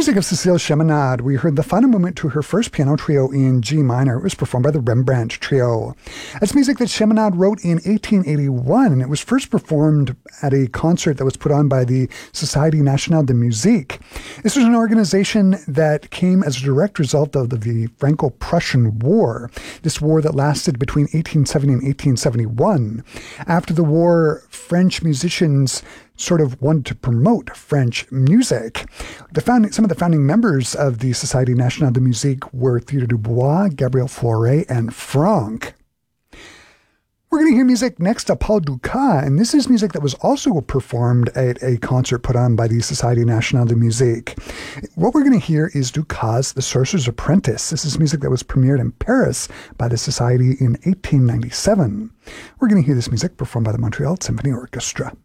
music of Cécile Cheminade, we heard the final movement to her first piano trio in G minor. It was performed by the Rembrandt Trio. That's music that Cheminade wrote in 1881, and it was first performed at a concert that was put on by the Société Nationale de Musique. This was an organization that came as a direct result of the Franco-Prussian War, this war that lasted between 1870 and 1871. After the war, French musicians sort of wanted to promote French music. Some of the founding members of the Société Nationale de Musique were Theodore Dubois, Gabriel Fauré, and Franck. We're going to hear music next to Paul Dukas, and this is music that was also performed at a concert put on by the Société Nationale de Musique. What we're going to hear is Dukas' The Sorcerer's Apprentice. This is music that was premiered in Paris by the Society in 1897. We're going to hear this music performed by the Montreal Symphony Orchestra.